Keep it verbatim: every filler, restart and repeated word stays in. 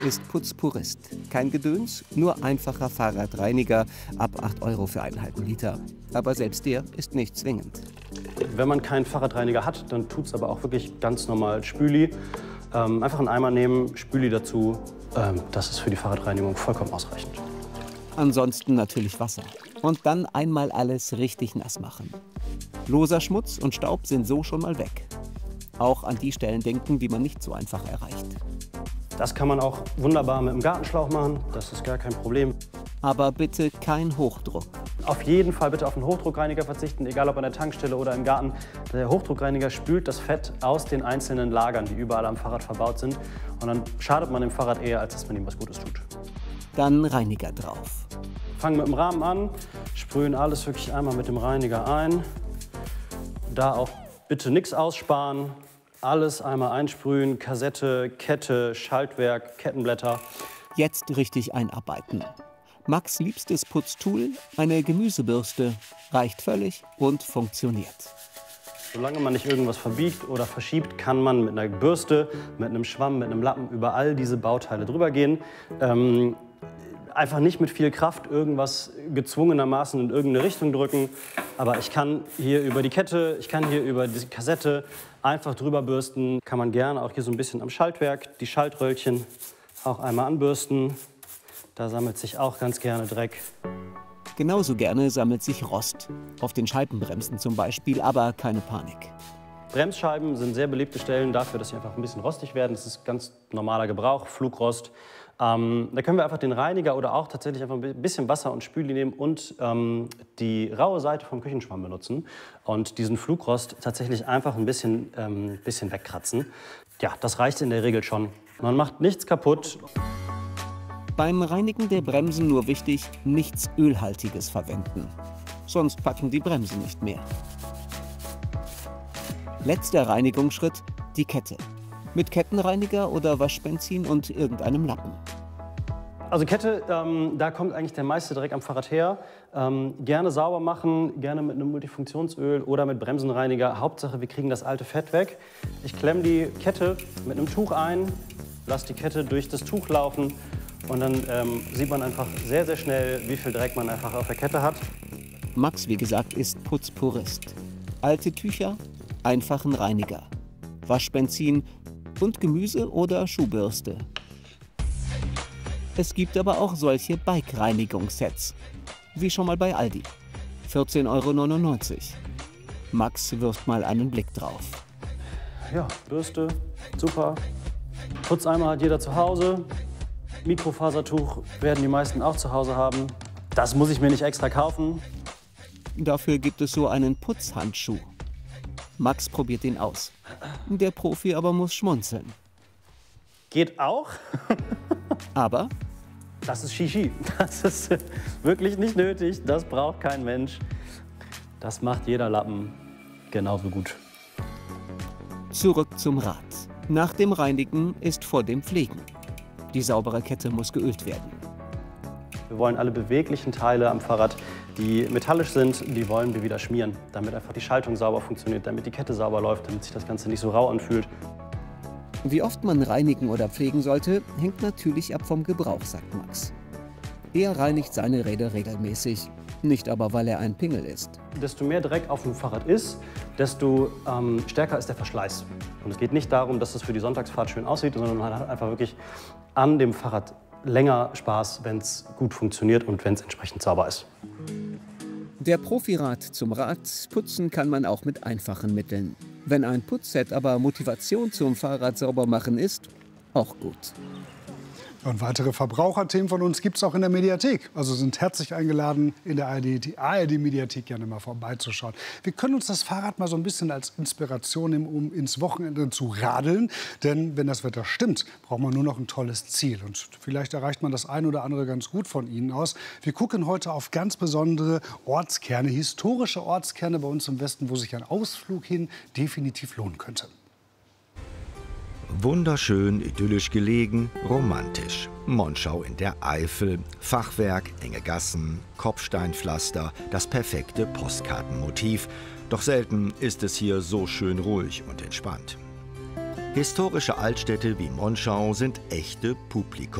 ist Putzpurist. Kein Gedöns, nur einfacher Fahrradreiniger ab acht Euro für einen halben Liter. Aber selbst der ist nicht zwingend. Wenn man keinen Fahrradreiniger hat, dann tut es aber auch wirklich ganz normal Spüli. Ähm, einfach einen Eimer nehmen, Spüli dazu. Ähm, das ist für die Fahrradreinigung vollkommen ausreichend. Ansonsten natürlich Wasser. Und dann einmal alles richtig nass machen. Loser Schmutz und Staub sind so schon mal weg. Auch an die Stellen denken, die man nicht so einfach erreicht. Das kann man auch wunderbar mit dem Gartenschlauch machen, das ist gar kein Problem. Aber bitte kein Hochdruck. Auf jeden Fall bitte auf einen Hochdruckreiniger verzichten, egal ob an der Tankstelle oder im Garten. Der Hochdruckreiniger spült das Fett aus den einzelnen Lagern, die überall am Fahrrad verbaut sind. Und dann schadet man dem Fahrrad eher, als dass man ihm was Gutes tut. Dann Reiniger drauf. Fangen mit dem Rahmen an, sprühen alles wirklich einmal mit dem Reiniger ein. Da auch bitte nichts aussparen. Alles einmal einsprühen, Kassette, Kette, Schaltwerk, Kettenblätter. Jetzt richtig einarbeiten. Max' liebstes Putztool, eine Gemüsebürste, reicht völlig und funktioniert. Solange man nicht irgendwas verbiegt oder verschiebt, kann man mit einer Bürste, mit einem Schwamm, mit einem Lappen über all diese Bauteile drüber gehen. Ähm, einfach nicht mit viel Kraft irgendwas gezwungenermaßen in irgendeine Richtung drücken. Aber ich kann hier über die Kette, ich kann hier über die Kassette einfach drüber bürsten. Kann man gerne auch hier so ein bisschen am Schaltwerk, die Schaltröllchen auch einmal anbürsten. Da sammelt sich auch ganz gerne Dreck. Genauso gerne sammelt sich Rost. Auf den Scheibenbremsen zum Beispiel, aber keine Panik. Bremsscheiben sind sehr beliebte Stellen dafür, dass sie einfach ein bisschen rostig werden. Das ist ganz normaler Gebrauch, Flugrost. Ähm, da können wir einfach den Reiniger oder auch tatsächlich einfach ein bisschen Wasser und Spüli nehmen und ähm, die raue Seite vom Küchenschwamm benutzen und diesen Flugrost tatsächlich einfach ein bisschen, ähm, bisschen wegkratzen. Ja, das reicht in der Regel schon. Man macht nichts kaputt. Beim Reinigen der Bremsen nur wichtig, nichts Ölhaltiges verwenden. Sonst packen die Bremsen nicht mehr. Letzter Reinigungsschritt, die Kette. Mit Kettenreiniger oder Waschbenzin und irgendeinem Lappen. Also Kette, ähm, da kommt eigentlich der meiste Dreck am Fahrrad her. Ähm, gerne sauber machen, gerne mit einem Multifunktionsöl oder mit Bremsenreiniger. Hauptsache, wir kriegen das alte Fett weg. Ich klemme die Kette mit einem Tuch ein, lasse die Kette durch das Tuch laufen und dann ähm, sieht man einfach sehr, sehr schnell, wie viel Dreck man einfach auf der Kette hat. Max, wie gesagt, ist Putzpurist. Alte Tücher, einfachen Reiniger, Waschbenzin und Gemüse oder Schuhbürste. Es gibt aber auch solche Bike-Reinigungssets, wie schon mal bei Aldi. vierzehn Euro neunundneunzig. Max wirft mal einen Blick drauf. Ja, Bürste, super. Putzeimer hat jeder zu Hause. Mikrofasertuch werden die meisten auch zu Hause haben. Das muss ich mir nicht extra kaufen. Dafür gibt es so einen Putzhandschuh. Max probiert ihn aus. Der Profi aber muss schmunzeln. Geht auch. Aber? Das ist Shishi. Das ist wirklich nicht nötig. Das braucht kein Mensch. Das macht jeder Lappen genauso gut. Zurück zum Rad. Nach dem Reinigen ist vor dem Pflegen. Die saubere Kette muss geölt werden. Wir wollen alle beweglichen Teile am Fahrrad, die metallisch sind, die wollen wir wieder schmieren, damit einfach die Schaltung sauber funktioniert, damit die Kette sauber läuft, damit sich das Ganze nicht so rau anfühlt. Wie oft man reinigen oder pflegen sollte, hängt natürlich ab vom Gebrauch, sagt Max. Er reinigt seine Räder regelmäßig, nicht aber, weil er ein Pingel ist. Desto mehr Dreck auf dem Fahrrad ist, desto ähm, stärker ist der Verschleiß. Und es geht nicht darum, dass es für die Sonntagsfahrt schön aussieht, sondern man hat einfach wirklich an dem Fahrrad länger Spaß, wenn es gut funktioniert und wenn es entsprechend sauber ist. Der Profirat zum Rad putzen kann man auch mit einfachen Mitteln. Wenn ein Putzset aber Motivation zum Fahrrad sauber machen ist, auch gut. Und weitere Verbraucherthemen von uns gibt es auch in der Mediathek. Also sind herzlich eingeladen, in der A R D, die A R D-Mediathek gerne mal vorbeizuschauen. Wir können uns das Fahrrad mal so ein bisschen als Inspiration nehmen, um ins Wochenende zu radeln. Denn wenn das Wetter stimmt, braucht man nur noch ein tolles Ziel. Und vielleicht erreicht man das ein oder andere ganz gut von Ihnen aus. Wir gucken heute auf ganz besondere Ortskerne, historische Ortskerne bei uns im Westen, wo sich ein Ausflug hin definitiv lohnen könnte. Wunderschön, idyllisch gelegen, romantisch. Monschau in der Eifel, Fachwerk, enge Gassen, Kopfsteinpflaster, das perfekte Postkartenmotiv. Doch selten ist es hier so schön ruhig und entspannt. Historische Altstädte wie Monschau sind echte Publikum.